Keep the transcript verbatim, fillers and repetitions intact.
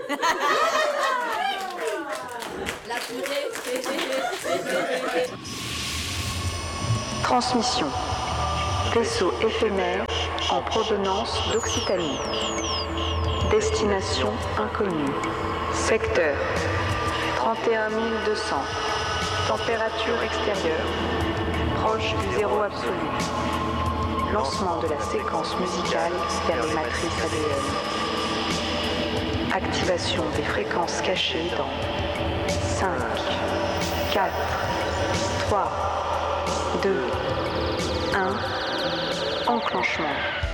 La purée. Transmission. Vaisseau éphémère en provenance d'Occitanie. Destination inconnue. Secteur trente et un mille deux cents. Température extérieure. Proche du zéro absolu. Lancement de la séquence musicale vers les matrices A D N. Activation des fréquences cachées dans cinq, quatre, trois, deux, un. Enclenchement.